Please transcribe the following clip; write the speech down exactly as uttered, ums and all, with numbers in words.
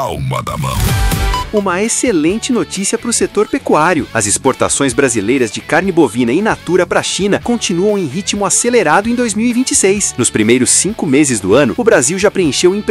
palma da mão. Uma excelente notícia para o setor pecuário. As exportações brasileiras de carne bovina in natura para a China continuam em ritmo acelerado em dois mil e vinte e seis. Nos primeiros cinco meses do ano, o Brasil já preencheu